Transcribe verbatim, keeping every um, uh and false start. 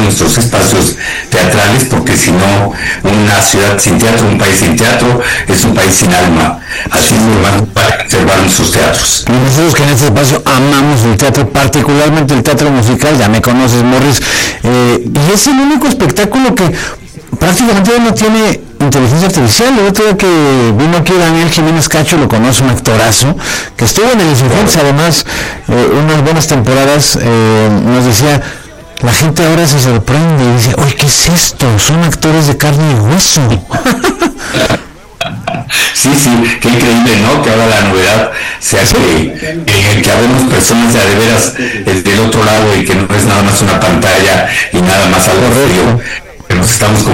nuestros espacios teatrales, porque si no, una ciudad sin teatro, un país sin teatro, es un país sin alma. Así es normal para conservar nuestros teatros. Y nosotros que en este espacio amamos el teatro, particularmente el teatro musical, ya me conoces, Morris, eh, y es el único espectáculo que prácticamente no tiene inteligencia artificial. El otro día que vino aquí Daniel Jiménez Cacho, lo conoce, un actorazo, que estuvo en el Insurgentes, además, eh, unas buenas temporadas, eh, nos decía, la gente ahora se sorprende y dice, oye, ¿qué es esto? Son actores de carne y hueso. Sí, sí, qué increíble, ¿no? Que ahora la novedad sea que, que, que habemos personas ya de veras eh, del otro lado y que no es nada más una pantalla y nada más algo frío, que nos estamos